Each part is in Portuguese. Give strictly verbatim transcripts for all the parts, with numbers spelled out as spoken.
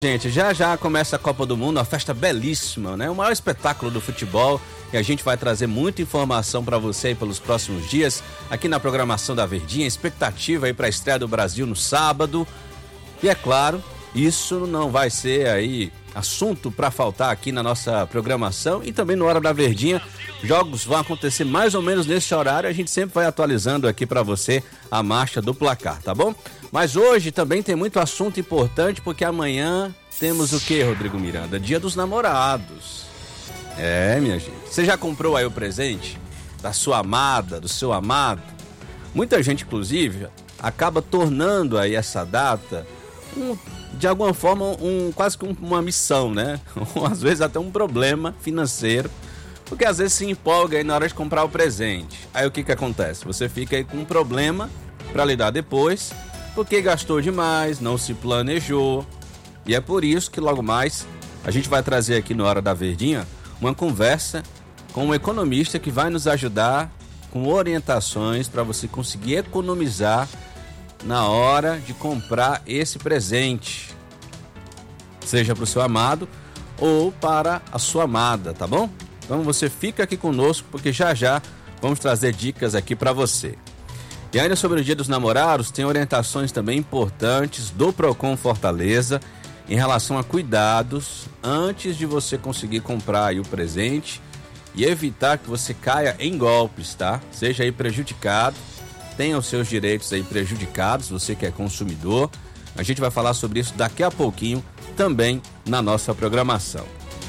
Gente, já já começa a Copa do Mundo, uma festa belíssima, né? O maior espetáculo do futebol, e a gente vai trazer muita informação para você aí pelos próximos dias, aqui na programação da Verdinha, expectativa aí para a estreia do Brasil no sábado. E é claro, isso não vai ser aí assunto para faltar aqui na nossa programação e também no Hora da Verdinha. Jogos vão acontecer mais ou menos nesse horário, a gente sempre vai atualizando aqui para você a marcha do placar, tá bom? Mas hoje também tem muito assunto importante, porque amanhã temos o que, Rodrigo Miranda? Dia dos Namorados. É, minha gente. Você já comprou aí o presente da sua amada, do seu amado? Muita gente, inclusive, acaba tornando aí essa data, um, de alguma forma, um, quase que uma missão, né? Ou às vezes até um problema financeiro, porque às vezes se empolga aí na hora de comprar o presente. Aí o que que acontece? Você fica aí com um problema para lidar depois, porque gastou demais, não se planejou. E é por isso que logo mais a gente vai trazer aqui no Hora da Verdinha uma conversa com um economista que vai nos ajudar com orientações para você conseguir economizar na hora de comprar esse presente, seja para o seu amado ou para a sua amada, tá bom? Então você fica aqui conosco, porque já já vamos trazer dicas aqui para você. E ainda sobre o Dia dos Namorados, tem orientações também importantes do Procon Fortaleza em relação a cuidados antes de você conseguir comprar aí o presente e evitar que você caia em golpes, tá? Seja aí prejudicado, tenha os seus direitos aí prejudicados, você que é consumidor. A gente vai falar sobre isso daqui a pouquinho também na nossa programação.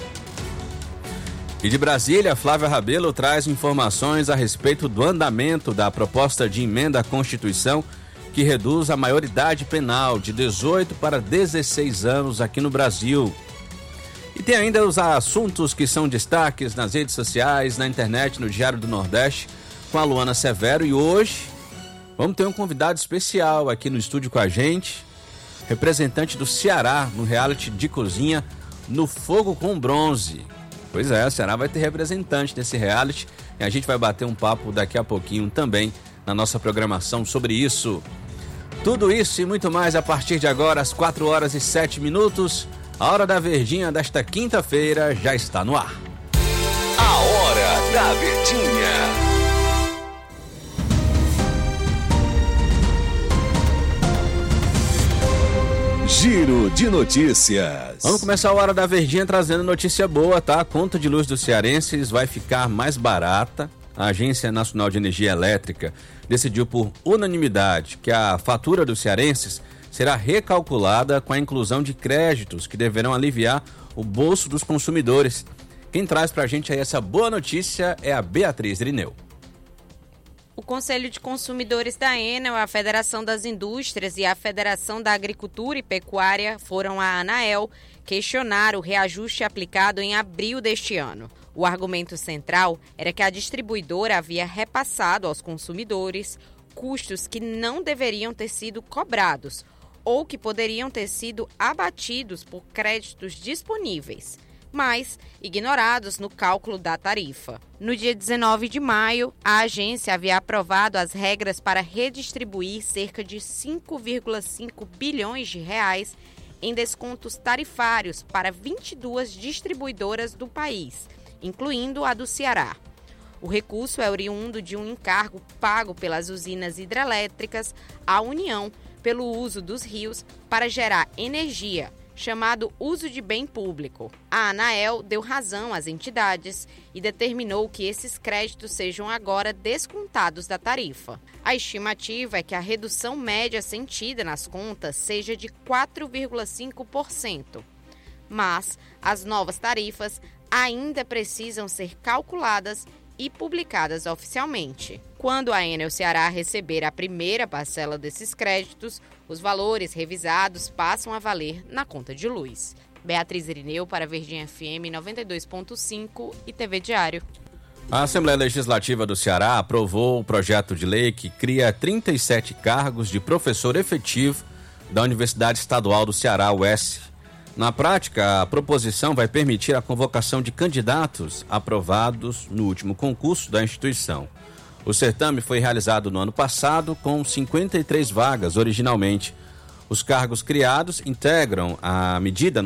E de Brasília, Flávia Rabelo traz informações a respeito do andamento da proposta de emenda à Constituição que reduz a maioridade penal de dezoito para dezesseis anos aqui no Brasil. E tem ainda os assuntos que são destaques nas redes sociais, na internet, no Diário do Nordeste, com a Luana Severo. E hoje vamos ter um convidado especial aqui no estúdio com a gente, representante do Ceará no reality de cozinha No Fogo com Bronze. Pois é, o Ceará vai ter representante nesse reality e a gente vai bater um papo daqui a pouquinho também na nossa programação sobre isso. Tudo isso e muito mais a partir de agora, às quatro horas e sete minutos. A Hora da Verdinha desta quinta-feira já está no ar. A Hora da Verdinha. Giro de notícias. Vamos começar a Hora da Verdinha trazendo notícia boa, tá? A conta de luz dos cearenses vai ficar mais barata. A Agência Nacional de Energia Elétrica decidiu por unanimidade que a fatura dos cearenses será recalculada com a inclusão de créditos que deverão aliviar o bolso dos consumidores. Quem traz pra gente aí essa boa notícia é a Beatriz Irineu. O Conselho de Consumidores da Enel, a Federação das Indústrias e a Federação da Agricultura e Pecuária foram à Anael questionar o reajuste aplicado em abril deste ano. O argumento central era que a distribuidora havia repassado aos consumidores custos que não deveriam ter sido cobrados ou que poderiam ter sido abatidos por créditos disponíveis, mas ignorados no cálculo da tarifa. No dia dezenove de maio, a agência havia aprovado as regras para redistribuir cerca de cinco vírgula cinco bilhões de reais em descontos tarifários para vinte e duas distribuidoras do país, incluindo a do Ceará. O recurso é oriundo de um encargo pago pelas usinas hidrelétricas à União pelo uso dos rios para gerar energia, chamado uso de bem público. A Anael deu razão às entidades e determinou que esses créditos sejam agora descontados da tarifa. A estimativa é que a redução média sentida nas contas seja de quatro vírgula cinco por cento. Mas as novas tarifas ainda precisam ser calculadas e publicadas oficialmente. Quando a Enel Ceará receber a primeira parcela desses créditos, os valores revisados passam a valer na conta de luz. Beatriz Irineu para Verdinha F M noventa e dois ponto cinco e T V Diário. A Assembleia Legislativa do Ceará aprovou o projeto de lei que cria trinta e sete cargos de professor efetivo da Universidade Estadual do Ceará, U E S. Na prática, a proposição vai permitir a convocação de candidatos aprovados no último concurso da instituição. O certame foi realizado no ano passado com cinquenta e três vagas originalmente. Os cargos criados integram a medida